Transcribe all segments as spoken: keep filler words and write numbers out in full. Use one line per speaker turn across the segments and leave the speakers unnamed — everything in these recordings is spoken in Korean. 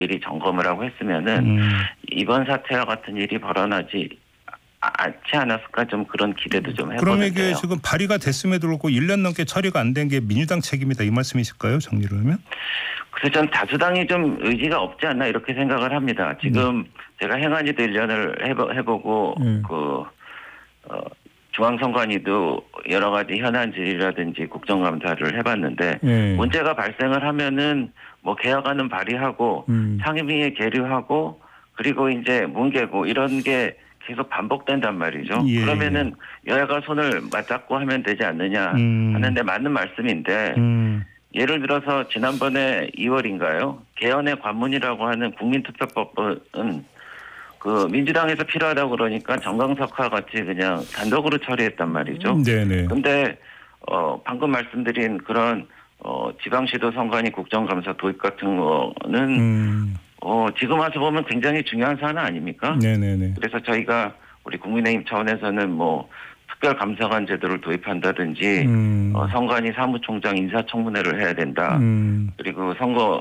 미리 점검을 하고 했으면은
음.
이번 사태와 같은 일이 벌어나지 않지 않았을까 좀 그런 기대도 좀 해보는데요.
그럼 이게 지금 발의가 됐음에도 불구하고 일 년 넘게 처리가 안 된 게 민주당 책임이다 이 말씀이실까요? 정리를 하면?
그래서 전 다수당이 좀 의지가 없지 않나 이렇게 생각을 합니다. 지금 음. 제가 행안위도 일 년을 해보, 해보고 음. 그 어, 중앙선관위도 여러 가지 현안 질의라든지 국정감사를 해봤는데 음. 문제가 발생을 하면은 뭐 개혁안은 발의하고 음. 상임위에 계류하고 그리고 이제 뭉개고 이런 게 계속 반복된단 말이죠. 예. 그러면은 여야가 손을 맞잡고 하면 되지 않느냐 음. 하는데 맞는 말씀인데 음. 예를 들어서 지난번에 이월인가요? 개헌의 관문이라고 하는 국민투표법은 그 민주당에서 필요하다고 그러니까 정강석화 같이 그냥 단독으로 처리했단 말이죠.
네네.
근데 어 방금 말씀드린 그런 어 지방시도 선관위 국정감사 도입 같은 거는 음. 어 지금 와서 보면 굉장히 중요한 사안 아닙니까?
네네네.
그래서 저희가 우리 국민의힘 차원에서는 뭐 특별감사관 제도를 도입한다든지 음. 어, 선관위 사무총장 인사청문회를 해야 된다. 음. 그리고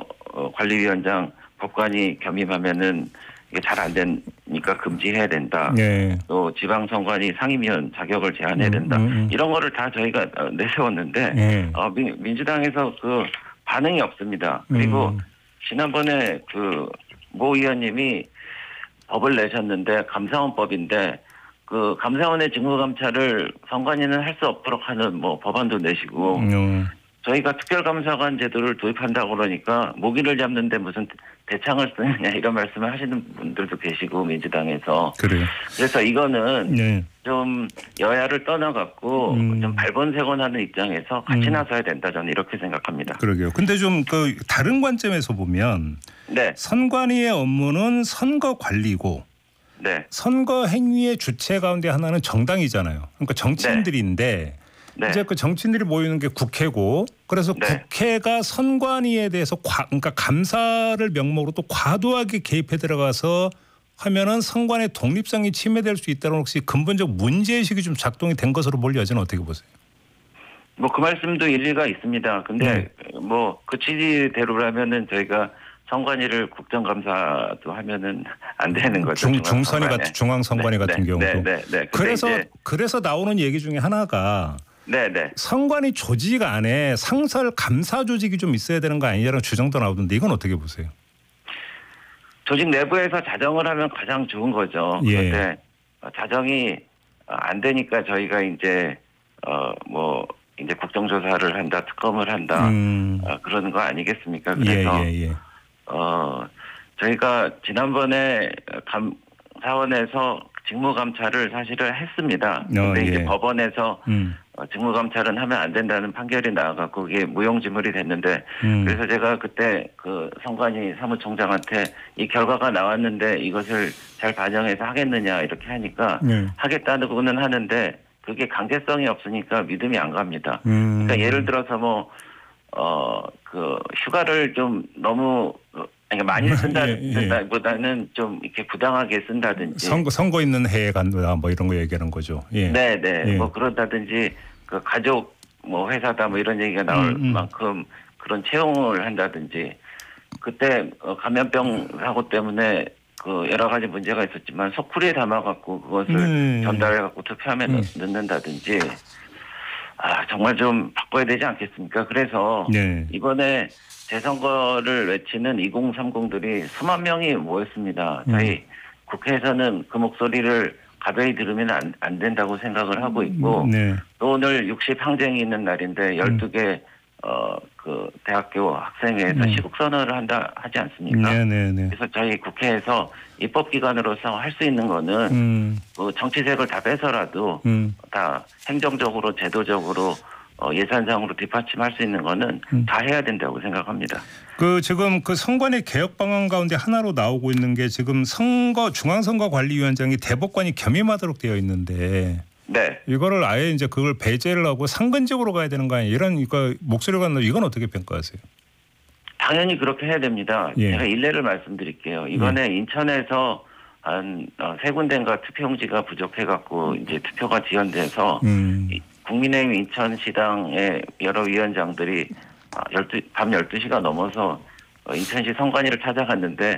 선거관리위원장 법관이 겸임하면은 이게 잘 안 되니까 금지해야 된다.
네.
또 지방선관위 상임위원 자격을 제한해야 된다. 음, 음, 음. 이런 거를 다 저희가 내세웠는데 네. 어, 민, 민주당에서 그 반응이 없습니다. 그리고 음. 지난번에 그 모 의원님이 법을 내셨는데 감사원법인데 그 감사원의 직무감찰을 선관위는 할 수 없도록 하는 뭐 법안도 내시고 음. 저희가 특별감사관 제도를 도입한다고 그러니까 모기를 잡는데 무슨 대창을 쓰느냐 이런 말씀을 하시는 분들도 계시고 민주당에서
그래요.
그래서 이거는
네.
좀 여야를 떠나갖고 음. 좀 발본색원하는 입장에서 같이 음. 나서야 된다 저는 이렇게 생각합니다.
그러게요. 근데 좀 그 다른 관점에서 보면 네. 선관위의 업무는 선거 관리고
네.
선거 행위의 주체 가운데 하나는 정당이잖아요. 그러니까 정치인들인데 네. 이제 그 정치인들이 모이는 게 국회고 그래서 네. 국회가 선관위에 대해서 과, 그러니까 감사를 명목으로 또 과도하게 개입해 들어가서 하면은 선관의 독립성이 침해될 수 있다는 혹시 근본적 문제의식이 좀 작동이 된 것으로 몰려지는 어떻게 보세요?
뭐 그 말씀도 일리가 있습니다. 근데 네. 뭐 그 취지대로라면은 저희가 선관위를 국정감사도 하면은 안 되는 거죠.
중, 중선위 같은 중앙선관위
네,
같은
네,
경우도.
네, 네, 네.
그래서 그래서 나오는 얘기 중에 하나가
네네.
선관위 조직 안에 상설 감사 조직이 좀 있어야 되는 거 아니냐는 주장도 나오던데 이건 어떻게 보세요?
조직 내부에서 자정을 하면 가장 좋은 거죠.
예.
그런데 자정이 안 되니까 저희가 이제 어 뭐 이제 국정조사를 한다, 특검을 한다
음.
어, 그러는 거 아니겠습니까? 그래서
예, 예, 예.
어 저희가 지난번에 감사원에서 직무감찰을 사실은 했습니다. 그런데
어, 예.
이제 법원에서
음.
어, 직무감찰은 하면 안 된다는 판결이 나와갖고 그게 무용지물이 됐는데
음.
그래서 제가 그때 그 선관위 사무총장한테 이 결과가 나왔는데 이것을 잘 반영해서 하겠느냐 이렇게 하니까
네.
하겠다고는 하는데 그게 강제성이 없으니까 믿음이 안 갑니다.
음.
그러니까 예를 들어서 뭐 어 그 휴가를 좀 너무 그러니까 많이 쓴다보다는
예.
좀 이렇게 부당하게 쓴다든지
선거 선거 있는 해에 간다 뭐 이런 거 얘기하는 거죠. 예.
네네
예.
뭐 그런다든지 그 가족 뭐 회사다 뭐 이런 얘기가 나올
음, 음.
만큼 그런 채용을 한다든지 그때 감염병 사고 때문에 그 여러 가지 문제가 있었지만 소쿠리에 담아갖고 그것을 음. 전달해갖고 투표함에 음. 넣는다든지 아 정말 좀 바꿔야 되지 않겠습니까? 그래서
네. 이번에
재선거를 외치는 이공삼공들이 수만 명이 모였습니다.
음.
저희 국회에서는 그 목소리를 가벼이 들으면 안, 안 된다고 생각을 하고 있고
네.
또 오늘 육십 항쟁이 있는 날인데 열두 개 음. 어, 그 대학교 학생회에서 음. 시국선언을 한다 하지 않습니까?
네네네.
그래서 저희 국회에서 입법기관으로서 할 수 있는 거는
음.
그 정치색을 다 빼서라도
음.
다 행정적으로 제도적으로 어, 예산상으로 뒷받침할 수 있는 거는 음. 다 해야 된다고 생각합니다.
그 지금 그 선관위 개혁 방안 가운데 하나로 나오고 있는 게 지금 선거 중앙선거관리위원장이 대법관이 겸임하도록 되어 있는데.
네.
이거를 아예 이제 그걸 배제를 하고 상근적으로 가야 되는 거 아니에요? 이런 이거 목소리가 나는데 이건 어떻게 평가하세요?
당연히 그렇게 해야 됩니다.
예.
제가 일례를 말씀드릴게요. 이번에 예. 인천에서 한 세 군데인가 투표용지가 부족해갖고 이제 투표가 지연돼서 음. 국민의힘 인천시당의 여러 위원장들이 밤 열두 시가 넘어서 어, 인천시 선관위를 찾아갔는데